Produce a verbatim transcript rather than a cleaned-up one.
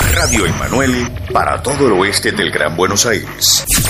Radio Emmanuel para todo el oeste del Gran Buenos Aires.